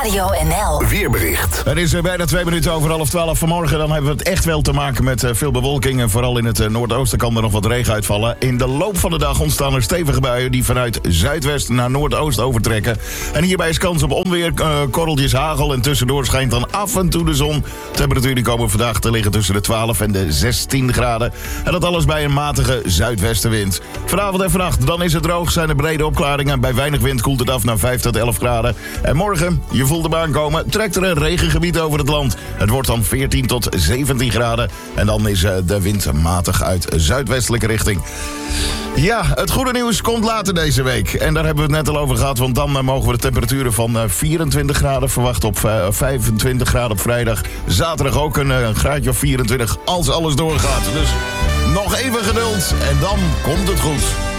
Radio NL. Weerbericht. Het is bijna 2 minuten over 11:30 vanmorgen. Dan hebben we het echt wel te maken met veel bewolking. En vooral in het noordoosten kan er nog wat regen uitvallen. In de loop van de dag ontstaan er stevige buien die vanuit zuidwest naar noordoost overtrekken. En hierbij is kans op onweer, korreltjes hagel en tussendoor schijnt dan af en toe de zon. Temperaturen komen vandaag te liggen tussen de 12 en de 16 graden. En dat alles bij een matige zuidwestenwind. Vanavond en vannacht, dan is het droog, zijn er brede opklaringen. Bij weinig wind koelt het af naar 5 tot 11 graden. En morgen, je voelt de baan komen, trekt er een regengebied over het land. Het wordt dan 14 tot 17 graden. En dan is de wind matig uit zuidwestelijke richting. Ja, het goede nieuws komt later deze week. En daar hebben we het net al over gehad. Want dan mogen we de temperaturen van 24 graden verwachten op 25 graden op vrijdag. Zaterdag ook een graadje of 24 als alles doorgaat. Dus nog even geduld en dan komt het goed.